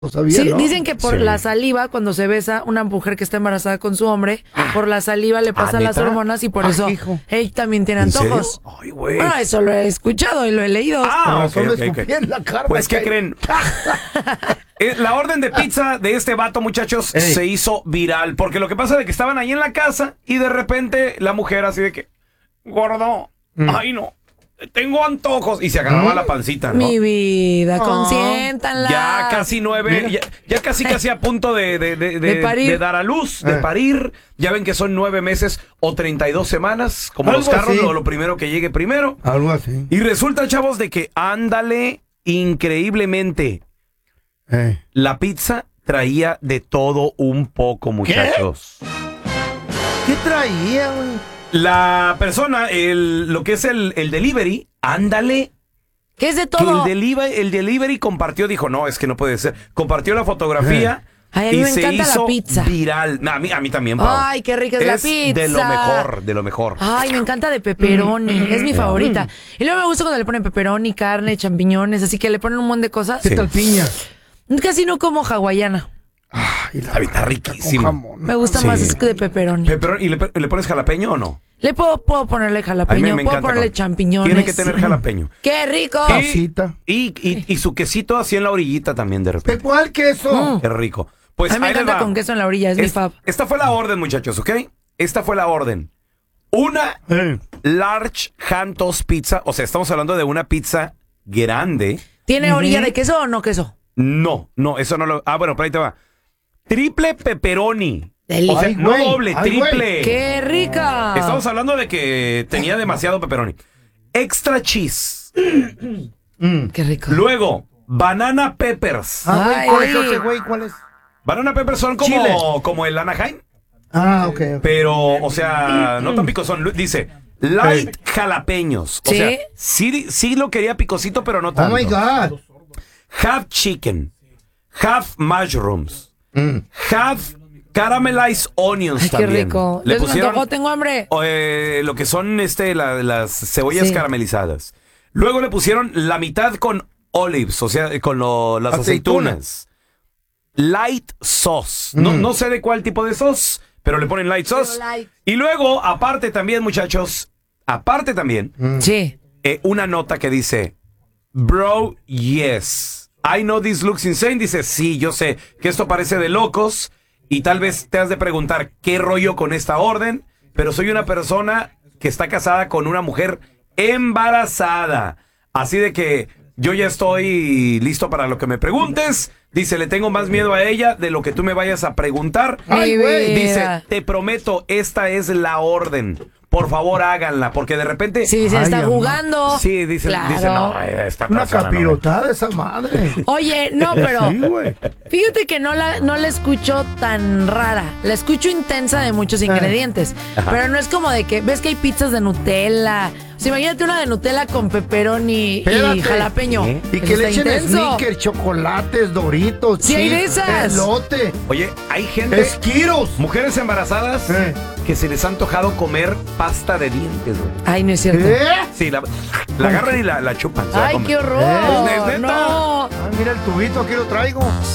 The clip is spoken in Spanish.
Lo sabía, Sí, ¿no? dicen que por la saliva, cuando se besa una mujer que está embarazada con su hombre, por la saliva le pasan las ¿neta? hormonas y por eso él también tiene ¿En serio? antojos. Ay, güey. Bueno, eso lo he escuchado y lo he leído. Ah, Razón ok, me ok. escupí en la cara, Pues, ¿qué güey. creen? La orden de pizza de este vato, muchachos, se hizo viral. Porque lo que pasa es que estaban ahí en la casa y de repente la mujer así de que, gordo, ay no, tengo antojos. Y se agarraba la pancita, ¿no? Mi vida, consiéntanla. Ya casi 9, ya casi a punto de parir. de dar a luz, de parir. Ya ven que son 9 meses o 32 semanas, como los Algo carros, así. lo primero que llegue primero. Algo así. Y resulta, chavos, de que ándale increíblemente. La pizza traía de todo un poco, muchachos. ¿Qué traía, güey? La persona, lo que es el delivery, ándale. ¿Qué es de Que todo? el delivery compartió, dijo, no, es que no puede ser. Compartió la fotografía Ay, a mí y me se encanta la hizo pizza. viral. No, a mí también, Pau. Ay, qué rica es la pizza. De lo mejor, de lo mejor. Ay, me encanta de pepperoni, es mi favorita. Y luego me gusta cuando le ponen pepperoni, carne, champiñones, así que le ponen un montón de cosas. ¿Qué tal piña? Casi no como hawaiana. Ay, Está riquísimo. Me gusta más es que de pepperoni. ¿Y le pones jalapeño o no? Le puedo ponerle jalapeño, puedo encanta ponerle con- champiñones. Tiene que tener jalapeño. ¡Qué rico! Y su quesito así en la orillita también de repente. ¿Cuál queso? Qué rico. Pues a mí me ahí les encanta va. con queso en la orilla, es mi fab. Esta fue la orden, muchachos, ¿ok? Esta fue la orden. Una large hand toast pizza. O sea, estamos hablando de una pizza grande. ¿Tiene orilla de queso o no queso? No, eso no lo... Ah, bueno, pero ahí te va. Triple pepperoni. Deli. O sea, Ay, no güey, doble, ay, güey. triple. ¡Qué rica! Estamos hablando de que tenía demasiado pepperoni. Extra cheese. ¡Qué rico! Luego, banana peppers. Ah, güey, ¿cuál es Ay. ese, güey? ¿Cuál es? Banana peppers son Chile. como el Anaheim. Ah, ok. Pero, o sea, no tan picosón. Dice, light jalapeños. O ¿Sí? sea, sí lo quería picosito, pero no Oh tanto. my God. Half chicken. Half mushrooms. Half caramelized onions Ay, qué también. rico. Le Les me pusieron antojó, tengo hambre. lo que son las cebollas Sí. caramelizadas. Luego le pusieron la mitad con olives, o sea, con las aceitunas. Light sauce. No sé de cuál tipo de sauce, pero le ponen light sauce. light. Y luego, aparte también, muchachos, Sí. una nota que dice, bro, yes. I know this looks insane. Dice, sí, yo sé que esto parece de locos y tal vez te has de preguntar qué rollo con esta orden, pero soy una persona que está casada con una mujer embarazada. Así de que yo ya estoy listo para lo que me preguntes. Dice, le tengo más miedo a ella de lo que tú me vayas a preguntar. Ay, güey. Dice, te prometo, esta es la orden. Por favor, háganla, porque de repente... Sí, se Ay, está amor. jugando. Sí, dice, Claro. no, esta Una persona no me- capirotada esa madre. Oye, no, pero Sí, güey. fíjate que no la escucho tan rara. La escucho intensa de muchos ingredientes. Pero no es como de que, ¿ves que hay pizzas de Nutella? O sea, imagínate una de Nutella con pepperoni y Espérate. jalapeño. Y Eso que le está echen intenso. sneakers, chocolates, doritos, Sí, hay de chips, esas. elote, Oye, hay gente, esquiros. mujeres embarazadas, que se les ha antojado comer pasta de dientes, güey. Ay, no es cierto. Sí, la agarran y la chupan. se la Ay, comen. qué horror. ¿Es neta? No. Ah, mira el tubito, aquí lo traigo.